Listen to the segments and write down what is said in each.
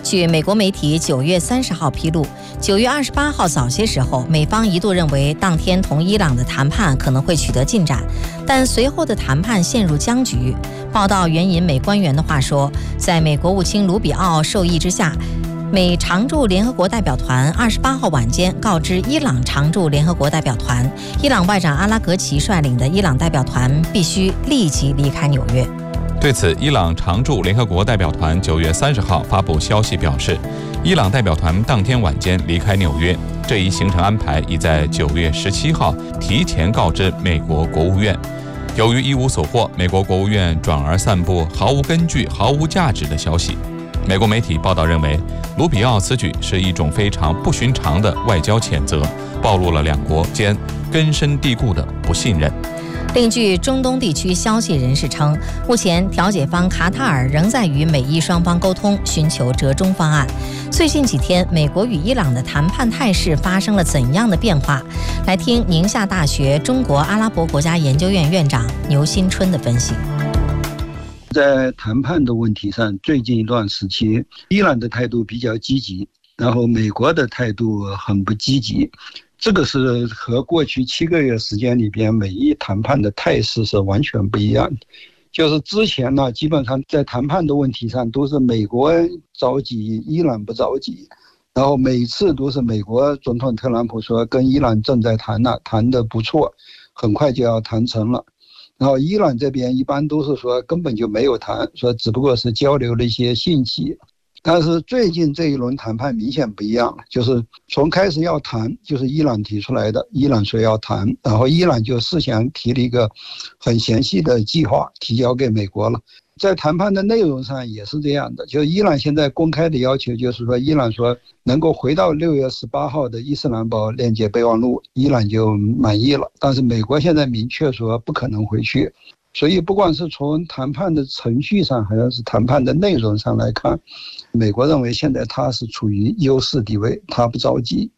据美国媒体9月30号披露，9月28号早些时候，美方一度认为当天同伊朗的谈判可能会取得进展，但随后的谈判陷入僵局。报道援引美官员的话说，在美国务卿卢比奥授意之下，美常驻联合国代表团28号晚间告知伊朗常驻联合国代表团，伊朗外长阿拉格齐率领的伊朗代表团必须立即离开纽约。 对此，伊朗常驻联合国代表团9月30号发布消息表示，伊朗代表团当天晚间离开纽约，这一行程安排已在9月17号提前告知美国国务院。由于一无所获，美国国务院转而散布毫无根据、毫无价值的消息。美国媒体报道认为，卢比奥此举是一种非常不寻常的外交谴责，暴露了两国间根深蒂固的不信任。 另据中东地区消息人士称，目前调解方卡塔尔仍在与美伊双方沟通，寻求折中方案。最近几天，美国与伊朗的谈判态势发生了怎样的变化？来听宁夏大学中国阿拉伯国家研究院院长牛新春的分析。 在谈判的问题上，最近一段时期，伊朗的态度比较积极，然后美国的态度很不积极。这个是和过去7个月时间里边美伊谈判的态势是完全不一样的。就是之前呢，基本上在谈判的问题上都是美国着急，伊朗不着急，然后每次都是美国总统特朗普说跟伊朗正在谈了，谈得不错，很快就要谈成了。然后伊朗这边一般都是说根本就没有谈，说只不过是交流了一些信息。但是最近这一轮谈判明显不一样了，就是从开始要谈就是伊朗提出来的，伊朗说要谈，然后伊朗就事先提了一个很详细的计划提交给美国了。在谈判的内容上也是这样的，就是伊朗现在公开的要求就是说，伊朗说能够回到6月18号的伊斯兰堡链接备忘录，伊朗就满意了。但是美国现在明确说不可能回去。所以不管是从谈判的程序上还是谈判的内容上来看，美国认为现在他是处于优势地位，他不着急。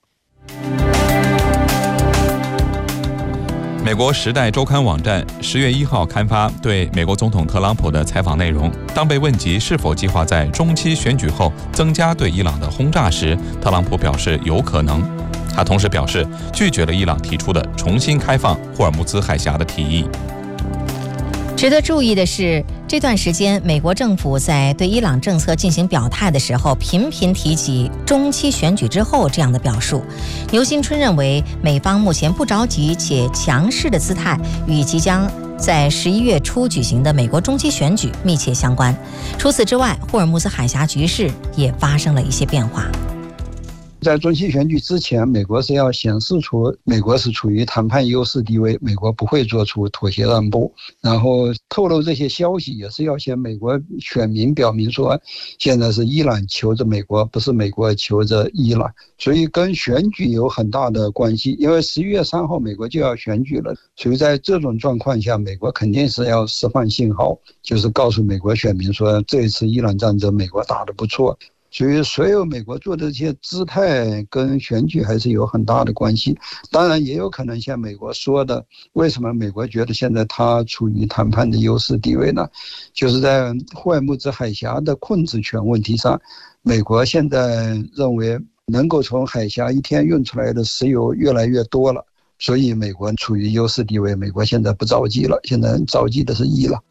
美国《时代周刊》网站10月1号刊发对美国总统特朗普的采访内容。当被问及是否计划在中期选举后增加对伊朗的轰炸时，特朗普表示有可能。他同时表示拒绝了伊朗提出的重新开放霍尔木兹海峡的提议。 值得注意的是，这段时间美国政府在对伊朗政策进行表态的时候，频频提及中期选举之后这样的表述。牛新春认为，美方目前不着急且强势的姿态与即将在11月初举行的美国中期选举密切相关。除此之外，霍尔木兹海峡局势也发生了一些变化。 在中期选举之前，美国是要显示出美国是处于谈判优势地位，美国不会做出妥协让步，然后透露这些消息也是要向美国选民表明说，现在是伊朗求着美国，不是美国求着伊朗。所以跟选举有很大的关系，因为11月3号美国就要选举了，所以在这种状况下，美国肯定是要释放信号，就是告诉美国选民说，这一次伊朗战争美国打得不错。所以所有美国做的这些姿态跟选举还是有很大的关系。当然也有可能像美国说的，为什么美国觉得现在它处于谈判的优势地位呢？就是在霍尔木兹海峡的控制权问题上，美国现在认为能够从海峡一天运出来的石油越来越多了，所以美国处于优势地位，美国现在不着急了，现在着急的是伊朗。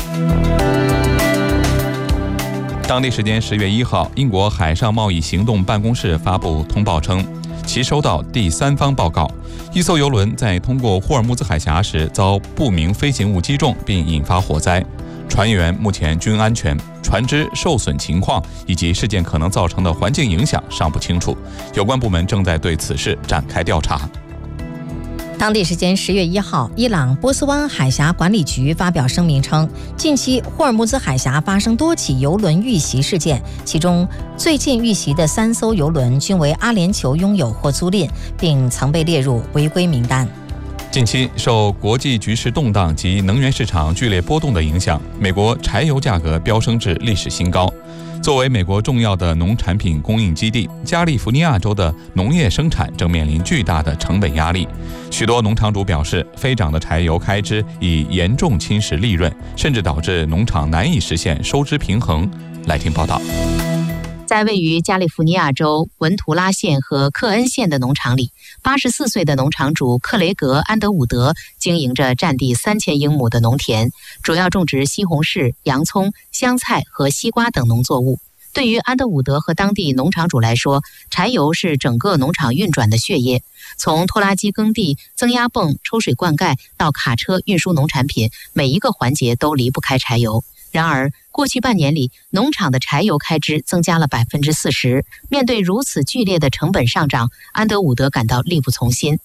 当地时间10月1号，英国海上贸易行动办公室发布通报称，其收到第三方报告，一艘邮轮在通过霍尔木兹海峡时遭不明飞行物击中并引发火灾，船员目前均安全，船只受损情况以及事件可能造成的环境影响尚不清楚，有关部门正在对此事展开调查。 当地时间10月1号，伊朗波斯湾海峡管理局发表声明称，近期霍尔木兹海峡发生多起邮轮遇袭事件，其中最近遇袭的3艘邮轮均为阿联酋拥有或租赁，并曾被列入违规名单。 近期受国际局势动荡及能源市场剧烈波动的影响，美国柴油价格飙升至历史新高。作为美国重要的农产品供应基地，加利福尼亚州的农业生产正面临巨大的成本压力。许多农场主表示，飞涨的柴油开支已严重侵蚀利润，甚至导致农场难以实现收支平衡。来听报道。 在位于加利福尼亚州文图拉县和克恩县的农场里，84岁的农场主克雷格·安德伍德经营着占地3000英亩的农田，主要种植西红柿、洋葱、香菜和西瓜等农作物。对于安德伍德和当地农场主来说，柴油是整个农场运转的血液。从拖拉机耕地、增压泵抽水灌溉到卡车运输农产品，每一个环节都离不开柴油。然而，过去半年里，农场的柴油开支增加了40%。面对如此剧烈的成本上涨，安德伍德感到力不从心。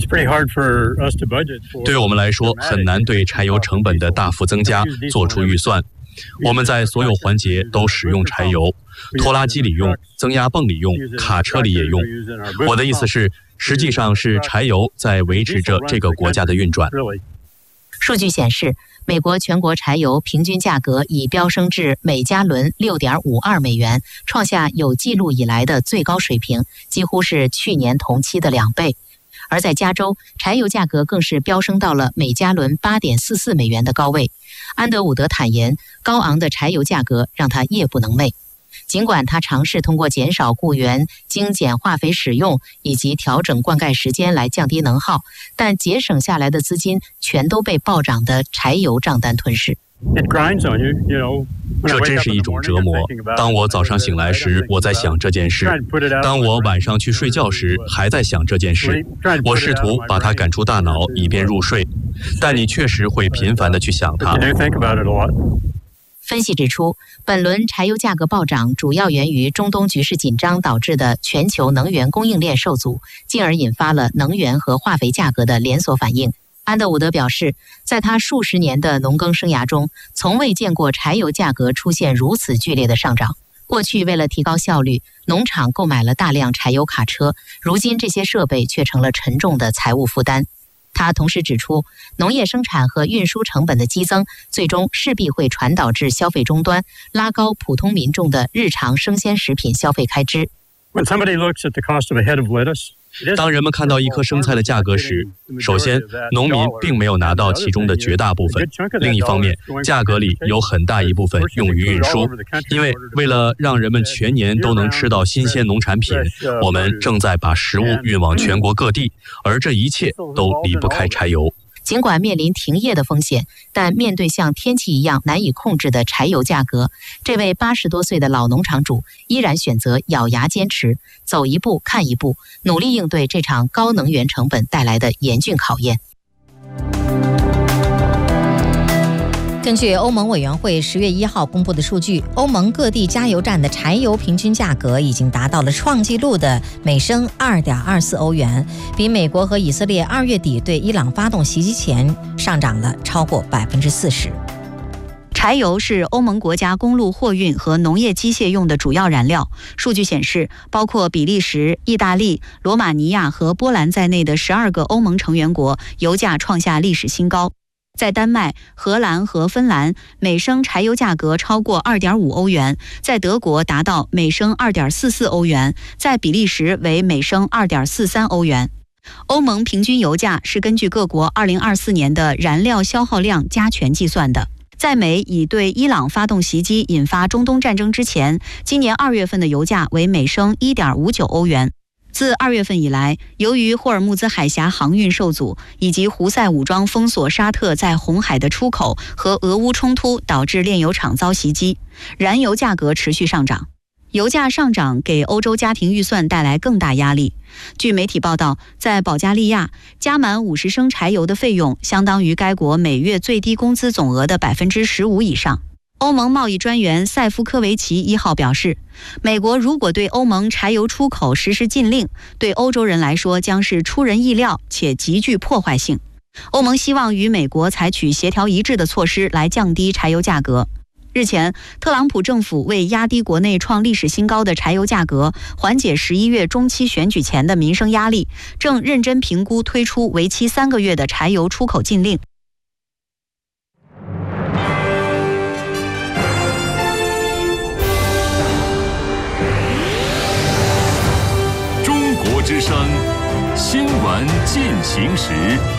对我们来说，很难对柴油成本的大幅增加做出预算。我们在所有环节都使用柴油，拖拉机里用，增压泵里用，卡车里也用。我的意思是，实际上是柴油在维持着这个国家的运转。 数据显示，美国全国柴油平均价格已飙升至每加仑6.52美元，创下有记录以来的最高水平，几乎是去年同期的2倍。而在加州，柴油价格更是飙升到了每加仑8.44美元的高位。安德伍德坦言，高昂的柴油价格让他夜不能寐。尽管他尝试通过减少雇员、精简化肥使用以及调整灌溉时间来降低能耗，但节省下来的资金全都被暴涨的柴油账单吞噬。 这真是一种折磨。当我早上醒来时，我在想这件事；当我晚上去睡觉时，还在想这件事。我试图把它赶出大脑，以便入睡，但你确实会频繁地去想它。 分析指出，本轮柴油价格暴涨主要源于中东局势紧张导致的全球能源供应链受阻，进而引发了能源和化肥价格的连锁反应。安德伍德表示，在他数十年的农耕生涯中，从未见过柴油价格出现如此剧烈的上涨。过去为了提高效率，农场购买了大量柴油卡车，如今这些设备却成了沉重的财务负担。他同时指出，农业生产和运输成本的激增，最终势必会传导至消费终端，拉高普通民众的日常生鲜食品消费开支。 当人们看到一颗生菜的价格时，首先，农民并没有拿到其中的绝大部分。另一方面，价格里有很大一部分用于运输，因为为了让人们全年都能吃到新鲜农产品，我们正在把食物运往全国各地，而这一切都离不开柴油。 尽管面临停业的风险，但面对像天气一样难以控制的柴油价格，这位80多岁的老农场主依然选择咬牙坚持，走一步看一步，努力应对这场高能源成本带来的严峻考验。根据欧盟委员会10月1号公布的数据，欧盟各地加油站的柴油平均价格已经达到了创纪录的每升2.24欧元，比美国和以色列2月底对伊朗发动袭击前上涨了超过40%。 柴油是欧盟国家公路货运和农业机械用的主要燃料。数据显示，包括比利时、意大利、罗马尼亚和波兰在内的12个欧盟成员国油价创下历史新高。在丹麦、荷兰和芬兰，每升柴油价格超过2.5欧元；在德国达到每升2.44欧元；在比利时为每升2.43欧元。欧盟平均油价是根据各国2024年的燃料消耗量加权计算的。在美以对伊朗发动袭击引发中东战争之前，今年2月份的油价为每升1.59欧元。自2月份以来，由于霍尔木兹海峡航运受阻，以及胡塞武装封锁沙特在红海的出口和俄乌冲突导致炼油厂遭袭击，燃油价格持续上涨。油价上涨给欧洲家庭预算带来更大压力。据媒体报道，在保加利亚，加满50升柴油的费用相当于该国每月最低工资总额的15%以上。欧盟贸易专员塞夫科维奇1号表示，美国如果对欧盟柴油出口实施禁令，对欧洲人来说将是出人意料且极具破坏性。欧盟希望与美国采取协调一致的措施来降低柴油价格。日前，特朗普政府为压低国内创历史新高的柴油价格，缓解11月中期选举前的民生压力，正认真评估推出为期3个月的柴油出口禁令。 中国之声新闻进行时。